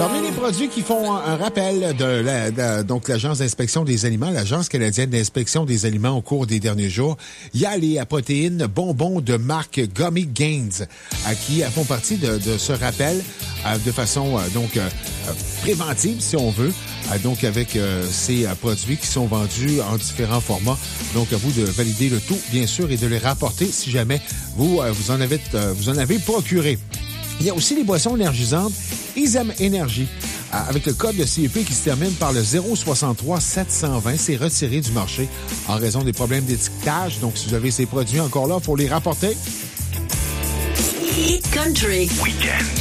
Parmi les produits qui font un rappel de donc l'Agence d'inspection des aliments, l'Agence canadienne d'inspection des aliments au cours des derniers jours, il y a les protéines bonbons de marque Gummy Gains qui font partie de ce rappel de façon préventive, si on veut. Donc, avec ces produits qui sont vendus en différents formats. Donc, à vous de valider le tout, bien sûr, et de les rapporter si jamais vous en avez procuré. Il y a aussi les boissons énergisantes Isem Energy. Avec le code de CEP qui se termine par le 063 720, c'est retiré du marché en raison des problèmes d'étiquetage. Donc, si vous avez ces produits encore là, il faut les rapporter. Country Weekend.